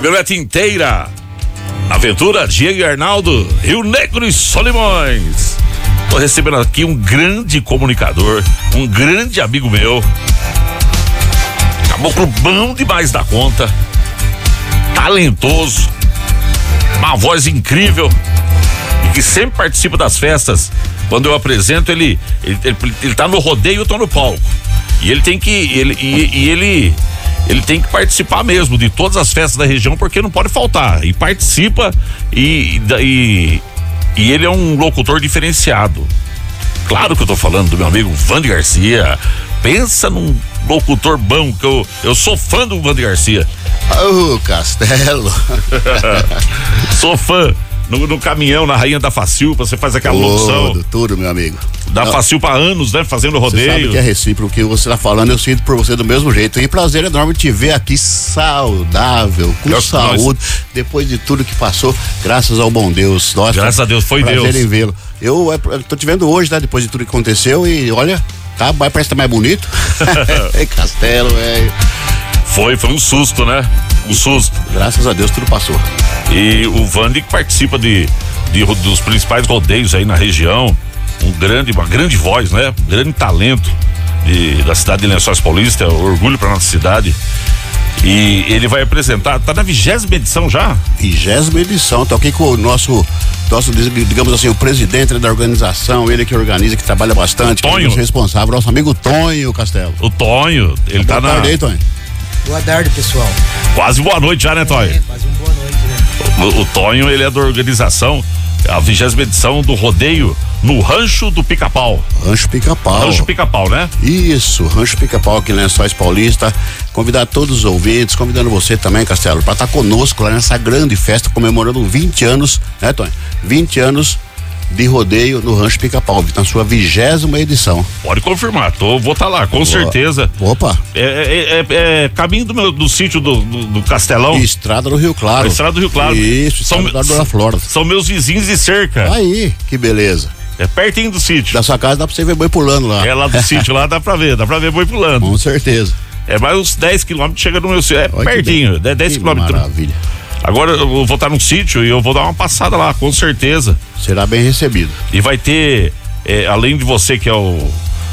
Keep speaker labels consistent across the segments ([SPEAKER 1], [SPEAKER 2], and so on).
[SPEAKER 1] caminhonete inteira. Aventura Diego e Arnaldo, Rio Negro e Solimões. Tô recebendo aqui um grande comunicador, um grande amigo meu. Caboclo bom demais da conta. Talentoso. Uma voz incrível. E que sempre participa das festas. Quando eu apresento, ele tá no rodeio, eu tô no palco. E ele tem que. Ele tem que participar mesmo de todas as festas da região, porque não pode faltar. E participa e ele é um locutor diferenciado. Claro que eu tô falando do meu amigo Wandy Garcia. Pensa num locutor bom, que eu sou fã do Wandy Garcia.
[SPEAKER 2] Castelo.
[SPEAKER 1] Sou fã. No caminhão, na Rainha da Facilpa, você faz aquela locução.
[SPEAKER 2] Tudo, meu amigo.
[SPEAKER 1] Da Facilpa há anos, né? Fazendo rodeio.
[SPEAKER 2] Você sabe que é recíproco, o que você tá falando, eu sinto por você do mesmo jeito. E prazer enorme te ver aqui saudável, com saúde, depois de tudo que passou, graças ao bom Deus. Nossa,
[SPEAKER 1] graças a Deus, foi
[SPEAKER 2] prazer
[SPEAKER 1] Deus.
[SPEAKER 2] Em vê-lo. Eu tô te vendo hoje, né? Depois de tudo que aconteceu e olha, parece que tá mais bonito. Castelo, velho.
[SPEAKER 1] Foi um susto, né? Um susto.
[SPEAKER 2] Graças a Deus tudo passou.
[SPEAKER 1] E o Wandy que participa dos principais rodeios aí na região, uma grande voz, né? Um grande talento da cidade de Lençóis Paulista, orgulho pra nossa cidade. E ele vai apresentar, tá na 20ª edição já?
[SPEAKER 2] 20ª edição, tô aqui com o nosso, digamos assim, o presidente da organização, ele que organiza, que trabalha bastante,
[SPEAKER 1] Tonho.
[SPEAKER 2] Que é o responsável, nosso amigo Tonho Castelo.
[SPEAKER 1] O Tonho, ele tá na...
[SPEAKER 2] Boa tarde aí, Tonho.
[SPEAKER 3] Boa tarde, pessoal.
[SPEAKER 1] Quase boa noite já, né, Tonho?
[SPEAKER 3] Quase uma boa noite, né?
[SPEAKER 1] O Tonho, ele é da organização, a 20ª edição do rodeio no Rancho do Pica-Pau.
[SPEAKER 2] Rancho Pica-Pau.
[SPEAKER 1] Rancho Pica-Pau, né?
[SPEAKER 2] Isso, Rancho Pica-Pau aqui em Lençóis Paulista. Convidar todos os ouvintes, convidando você também, Castelo, para estar conosco lá nessa grande festa, comemorando 20 anos, né, Tonho? 20 anos de rodeio no Rancho Pica-Pau, na sua 20ª edição.
[SPEAKER 1] Pode confirmar, vou estar lá, com certeza.
[SPEAKER 2] Opa!
[SPEAKER 1] É caminho do sítio do Castelão.
[SPEAKER 2] Estrada do Rio Claro.
[SPEAKER 1] Estrada do Rio Claro.
[SPEAKER 2] Isso, Estrada da Dona Flora.
[SPEAKER 1] São meus vizinhos de cerca.
[SPEAKER 2] Aí, que beleza.
[SPEAKER 1] É pertinho do sítio.
[SPEAKER 2] Da sua casa dá pra você ver boi pulando lá.
[SPEAKER 1] É, lá do sítio lá dá pra ver boi pulando.
[SPEAKER 2] Com certeza.
[SPEAKER 1] É mais uns 10 quilômetros, chega no meu sítio. É olha pertinho, 10 quilômetros.
[SPEAKER 2] Maravilha.
[SPEAKER 1] Agora eu vou estar num sítio e eu vou dar uma passada lá, com certeza.
[SPEAKER 2] Será bem recebido.
[SPEAKER 1] E vai ter, além de você que é o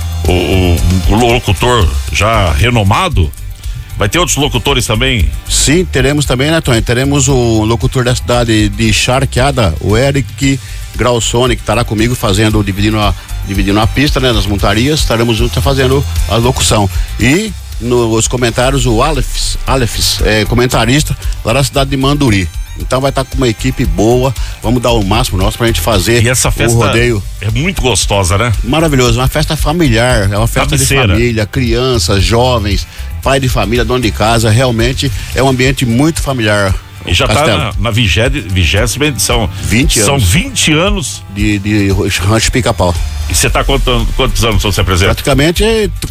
[SPEAKER 1] locutor já renomado, vai ter outros locutores também?
[SPEAKER 2] Sim, teremos também, né, Tony? Teremos o locutor da cidade de Charqueada, o Eric Grausone, que estará comigo dividindo a pista, né, nas montarias. Estaremos juntos fazendo a locução. E nos comentários o Aleph, comentarista lá da cidade de Manduri. Então vai estar com uma equipe boa, vamos dar o máximo nosso pra gente fazer.
[SPEAKER 1] E essa festa
[SPEAKER 2] o rodeio.
[SPEAKER 1] É muito gostosa, né?
[SPEAKER 2] Maravilhoso, uma festa familiar, é uma festa
[SPEAKER 1] Cabeceira.
[SPEAKER 2] De família, crianças, jovens, pai de família, dono de casa, realmente é um ambiente muito familiar.
[SPEAKER 1] E já está na 20ª edição.
[SPEAKER 2] 20 anos.
[SPEAKER 1] São 20 anos
[SPEAKER 2] de Rancho Pica-Pau.
[SPEAKER 1] E você está quantos anos você apresenta?
[SPEAKER 2] Praticamente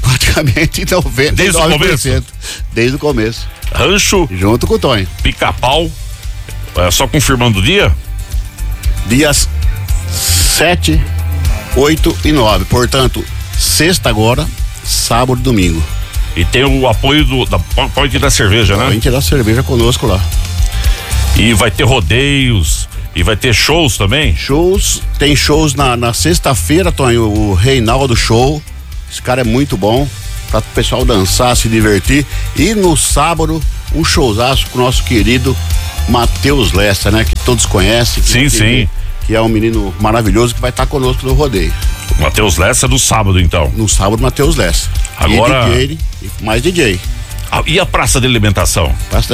[SPEAKER 2] 99%.
[SPEAKER 1] Desde o começo?
[SPEAKER 2] Desde o começo.
[SPEAKER 1] Rancho.
[SPEAKER 2] Junto com o Tonho.
[SPEAKER 1] Pica-Pau. Só confirmando o dia?
[SPEAKER 2] Dias 7, 8 e 9. Portanto, sexta agora, sábado e domingo.
[SPEAKER 1] E tem o apoio da Point da Cerveja, né?
[SPEAKER 2] Point da Cerveja conosco lá.
[SPEAKER 1] E vai ter rodeios, e vai ter shows também?
[SPEAKER 2] Tem shows na sexta-feira, Tonho, o Reinaldo Show. Esse cara é muito bom, para o pessoal dançar, se divertir. E no sábado, um showzaço com o nosso querido Matheus Lessa, né? Que todos conhecem.
[SPEAKER 1] Sim.
[SPEAKER 2] Que é um menino maravilhoso que vai estar conosco no rodeio.
[SPEAKER 1] Matheus Lessa no sábado, então?
[SPEAKER 2] No sábado, Matheus Lessa.
[SPEAKER 1] Agora...
[SPEAKER 2] E DJ, e mais DJ.
[SPEAKER 1] E a praça de alimentação?
[SPEAKER 2] A praça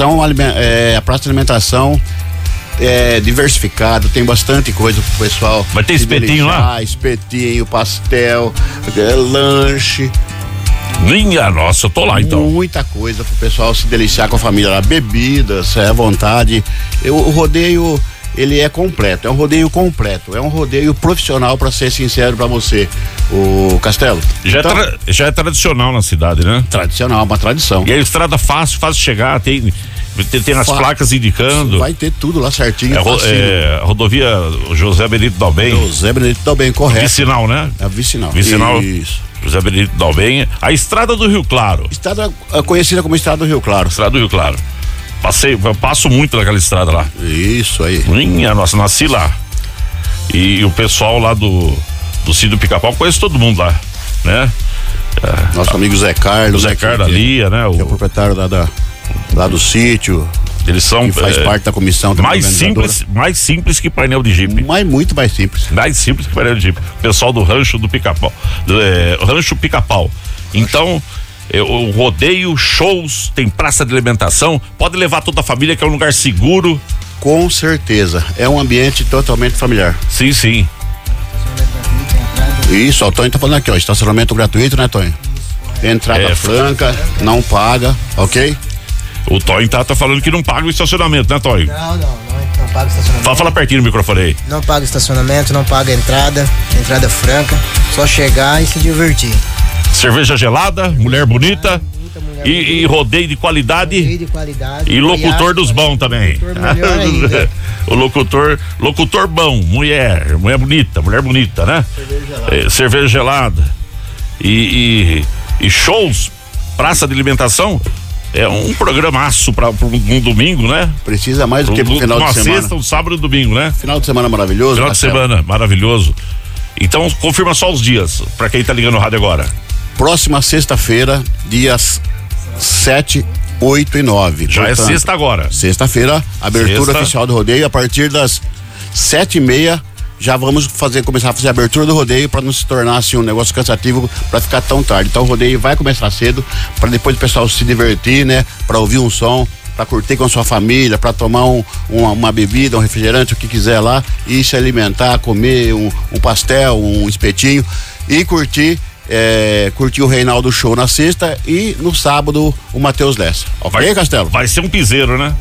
[SPEAKER 2] de alimentação é diversificada, tem bastante coisa pro pessoal.
[SPEAKER 1] Vai ter espetinho lá?
[SPEAKER 2] Espetinho, pastel, lanche.
[SPEAKER 1] Minha nossa, eu tô lá então.
[SPEAKER 2] Muita coisa pro pessoal se deliciar com a família lá, bebidas, à vontade. O rodeio, ele é completo, é um rodeio completo, é um rodeio profissional, pra ser sincero pra você, o Castelo.
[SPEAKER 1] Já é tradicional na cidade, né?
[SPEAKER 2] Tradicional, uma tradição.
[SPEAKER 1] E a estrada fácil de chegar, tem as placas indicando.
[SPEAKER 2] Vai ter tudo lá certinho.
[SPEAKER 1] A rodovia José Benito Dalben.
[SPEAKER 2] José Benito Dalben, correto.
[SPEAKER 1] Vicinal, né?
[SPEAKER 2] É Vicinal.
[SPEAKER 1] Vicinal.
[SPEAKER 2] Isso.
[SPEAKER 1] José Benito Dalben. A Estrada do Rio Claro.
[SPEAKER 2] Estrada conhecida como Estrada do Rio Claro.
[SPEAKER 1] Estrada do Rio Claro. Passo muito naquela estrada lá.
[SPEAKER 2] Isso aí.
[SPEAKER 1] Minha nossa, nasci lá. E o pessoal lá do Sítio do Pica-Pau, conheço todo mundo lá, né?
[SPEAKER 2] Nosso amigo Zé Carlos.
[SPEAKER 1] Zé Carlos Lia, né?
[SPEAKER 2] Que é o proprietário lá do sítio.
[SPEAKER 1] Eles são.
[SPEAKER 2] Que faz parte da comissão também.
[SPEAKER 1] Mais simples que painel de Jeep.
[SPEAKER 2] Mas muito mais simples.
[SPEAKER 1] Mais simples que painel de Jeep. Pessoal do Rancho do Pica-Pau. Rancho Pica-Pau. Então, o rodeio, shows, tem praça de alimentação. Pode levar toda a família, que é um lugar seguro.
[SPEAKER 2] Com certeza. É um ambiente totalmente familiar.
[SPEAKER 1] Sim, sim.
[SPEAKER 2] Isso, o Tonho tá falando aqui, ó. Estacionamento gratuito, né, Tonho? Entrada franca, não paga, ok?
[SPEAKER 1] O Tonho tá falando que não paga o estacionamento, né, Tonho?
[SPEAKER 3] Não paga estacionamento.
[SPEAKER 1] Fala pertinho no microfone aí.
[SPEAKER 3] Não paga estacionamento, não paga entrada franca, só chegar e se divertir.
[SPEAKER 1] Cerveja gelada, mulher bonita. E rodeio de qualidade. E locutor dos bons também. O locutor bom, mulher bonita, né? Cerveja gelada. E shows, praça de alimentação. É um programaço para um domingo, né?
[SPEAKER 2] Precisa mais do que pro final de semana.
[SPEAKER 1] Uma sexta, um sábado e um domingo, né?
[SPEAKER 2] Final de semana maravilhoso.
[SPEAKER 1] Final de semana maravilhoso. Então confirma só os dias, para quem tá ligando no rádio agora.
[SPEAKER 2] Próxima sexta-feira, dias 7, 8 e 9.
[SPEAKER 1] Já portanto, é sexta agora.
[SPEAKER 2] Sexta-feira, abertura oficial do rodeio. A partir das 7h30 já vamos começar a fazer a abertura do rodeio para não se tornar assim um negócio cansativo para ficar tão tarde. Então o rodeio vai começar cedo para depois o pessoal se divertir, né? Para ouvir um som, para curtir com a sua família, para tomar uma bebida, um refrigerante, o que quiser lá e se alimentar, comer um pastel, um espetinho e curtir o Reinaldo Show na sexta e no sábado o Matheus Lessa. Ok, Castelo?
[SPEAKER 1] Vai ser um piseiro, né?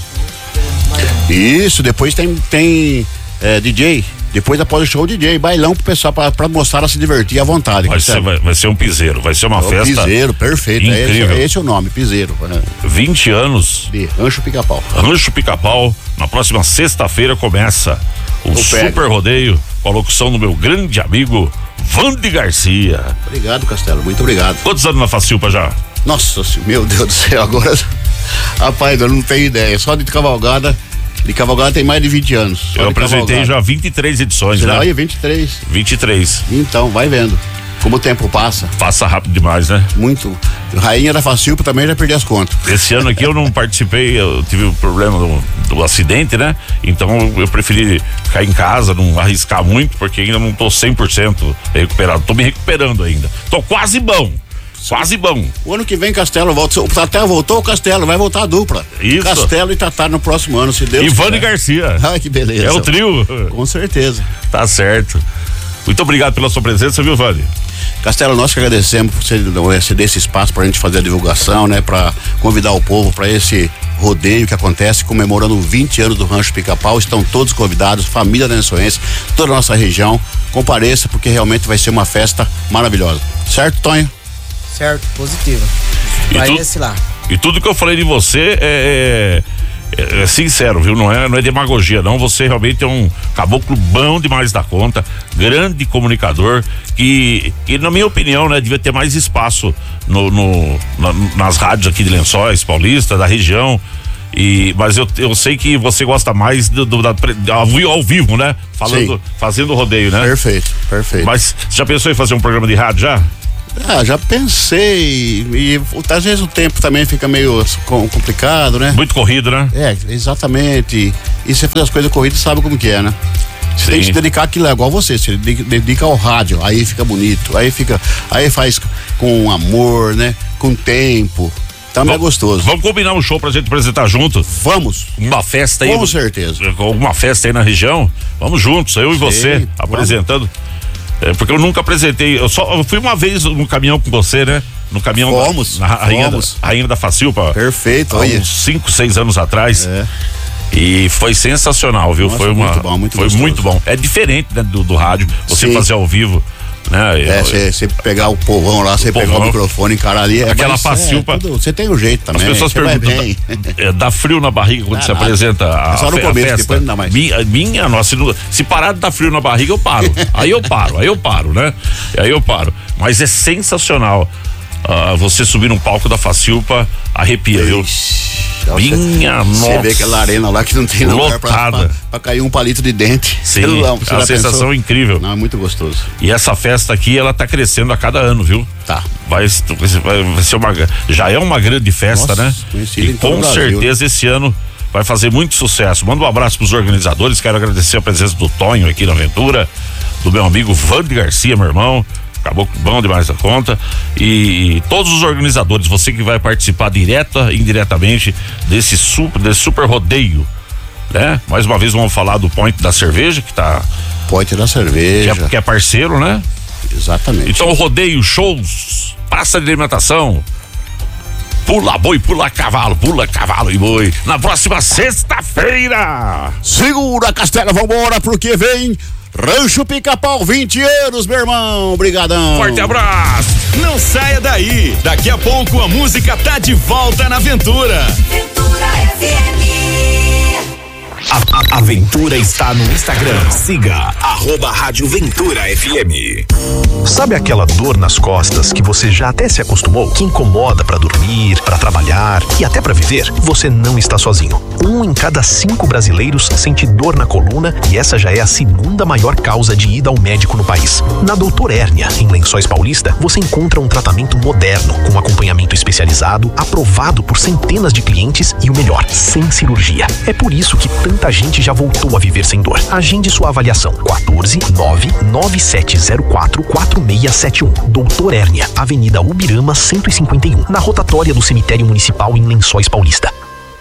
[SPEAKER 2] Isso, depois tem DJ. Depois após o show, DJ, bailão pro pessoal pra mostrar a se divertir à vontade.
[SPEAKER 1] Vai ser um piseiro, vai ser uma festa.
[SPEAKER 2] Piseiro, perfeito.
[SPEAKER 1] Incrível.
[SPEAKER 2] Esse é o nome, piseiro.
[SPEAKER 1] 20 anos.
[SPEAKER 2] De Rancho Pica-Pau.
[SPEAKER 1] Rancho Pica-Pau, na próxima sexta-feira começa o super rodeio com a locução do meu grande amigo Vande Garcia.
[SPEAKER 2] Obrigado, Castelo, muito obrigado.
[SPEAKER 1] Quantos anos na Facilpa já?
[SPEAKER 2] Nossa, meu Deus do céu, agora, rapaz, eu não tenho ideia, só de cavalgada tem mais de 20 anos.
[SPEAKER 1] Eu apresentei já 23 edições, né?
[SPEAKER 2] Olha, 23.
[SPEAKER 1] Então,
[SPEAKER 2] vai vendo como o tempo passa.
[SPEAKER 1] Passa rápido demais, né?
[SPEAKER 2] Muito. Rainha da Facilpa também já perdi as contas.
[SPEAKER 1] Esse ano aqui eu não participei, eu tive o problema do acidente, né? Então eu preferi ficar em casa, não arriscar muito, porque ainda não tô 100% recuperado. Tô me recuperando ainda. Tô quase bom. Quase bom.
[SPEAKER 2] O ano que vem Castelo volta. O Tatá voltou, o Castelo vai voltar a dupla.
[SPEAKER 1] Isso.
[SPEAKER 2] Castelo e Tatá no próximo ano, se Deus
[SPEAKER 1] quiser. Vande Garcia.
[SPEAKER 2] Ai, que beleza.
[SPEAKER 1] É o trio.
[SPEAKER 2] Com certeza.
[SPEAKER 1] Tá certo. Muito obrigado pela sua presença, viu, Vande?
[SPEAKER 2] Castelo, nós que agradecemos por você desse espaço pra gente fazer a divulgação, né? Pra convidar o povo pra esse rodeio que acontece comemorando 20 anos do Rancho Pica-Pau. Estão todos convidados, família dançoense, toda a nossa região. Compareça porque realmente vai ser uma festa maravilhosa. Certo, Tonho?
[SPEAKER 3] Certo, positivo. Vai nesse lá.
[SPEAKER 1] E tudo que eu falei de você é sincero, viu? Não é demagogia, não. Você realmente é um caboclo bom demais da conta, grande comunicador, que na minha opinião, né, devia ter mais espaço nas rádios aqui de Lençóis Paulista, da região. Mas eu sei que você gosta mais ao vivo, né? Fazendo rodeio, né?
[SPEAKER 2] Perfeito.
[SPEAKER 1] Mas você já pensou em fazer um programa de rádio já?
[SPEAKER 2] Já pensei, e às vezes o tempo também fica meio complicado, né?
[SPEAKER 1] Muito corrido, né?
[SPEAKER 2] Exatamente. E você faz as coisas corridas, sabe como que é, né? Você tem que se dedicar àquilo, é igual você dedica ao rádio, aí fica bonito, aí faz com amor, né? Com tempo. Então é gostoso.
[SPEAKER 1] Vamos combinar um show pra gente apresentar junto?
[SPEAKER 2] Vamos.
[SPEAKER 1] Uma festa aí.
[SPEAKER 2] Com certeza.
[SPEAKER 1] Alguma festa aí na região? Vamos juntos, eu e você, apresentando. Porque eu nunca apresentei, eu fui uma vez no caminhão com você, né? No caminhão Rainha da Facilpa.
[SPEAKER 2] Perfeito,
[SPEAKER 1] há uns 5, 6 anos atrás. E foi sensacional, viu?
[SPEAKER 2] Nossa,
[SPEAKER 1] foi muito bom. É diferente, né, do rádio, você fazer ao vivo, né?
[SPEAKER 2] Você pegar o povão lá, você pegar o microfone, encarar ali.
[SPEAKER 1] Aquela Facilpa.
[SPEAKER 2] Você tem um jeito também.
[SPEAKER 1] As pessoas perguntam, dá frio na barriga quando você apresenta a
[SPEAKER 2] só no começo,
[SPEAKER 1] festa?
[SPEAKER 2] Depois não dá mais.
[SPEAKER 1] Nossa, se parar de dar frio na barriga, eu paro. Aí eu paro, né? Mas é sensacional. você subir no palco da Facilpa, arrepia, viu? Minha nossa.
[SPEAKER 2] Você vê aquela arena lá que não tem lugar pra cair um palito de dente.
[SPEAKER 1] Sim, é uma sensação incrível.
[SPEAKER 2] Não, é muito gostoso.
[SPEAKER 1] E essa festa aqui, ela tá crescendo a cada ano, viu?
[SPEAKER 2] Tá.
[SPEAKER 1] Vai ser já é uma grande festa,
[SPEAKER 2] nossa,
[SPEAKER 1] né? E com certeza esse ano vai fazer muito sucesso. Manda um abraço pros organizadores, quero agradecer a presença do Tonho aqui na aventura, do meu amigo Vande Garcia, meu irmão, acabou bom demais da conta, e todos os organizadores, você que vai participar direta e indiretamente desse super rodeio, né? Mais uma vez vamos falar do Point da Cerveja, que tá...
[SPEAKER 2] Point da Cerveja.
[SPEAKER 1] Que é parceiro, né?
[SPEAKER 2] Exatamente.
[SPEAKER 1] Então rodeio, shows, praça de alimentação, pula boi, pula cavalo e boi. Na próxima sexta-feira.
[SPEAKER 2] Segura a Castela, vambora, porque vem Rancho Pica-Pau, 20 anos, meu irmão. Obrigadão.
[SPEAKER 1] Forte abraço.
[SPEAKER 4] Não saia daí. Daqui a pouco a música tá de volta na Aventura.
[SPEAKER 5] Aventura FM.
[SPEAKER 4] A Aventura está no Instagram. Siga @Rádio Ventura FM.
[SPEAKER 6] Sabe aquela dor nas costas que você já até se acostumou? Que incomoda pra dormir, pra trabalhar e até pra viver? Você não está sozinho. 1 em cada 5 brasileiros sente dor na coluna e essa já é a segunda maior causa de ida ao médico no país. Na Doutor Hérnia, em Lençóis Paulista, você encontra um tratamento moderno, com acompanhamento especializado, aprovado por centenas de clientes e o melhor, sem cirurgia. É por isso que tanta gente já voltou a viver sem dor. Agende sua avaliação. 14-99704-4671. Doutor Hérnia, Avenida Ubirama 151, na rotatória do Cemitério Municipal em Lençóis Paulista.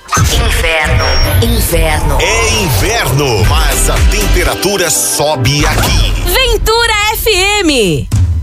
[SPEAKER 5] Inverno.
[SPEAKER 4] É inverno, mas a temperatura sobe aqui.
[SPEAKER 5] Ventura FM.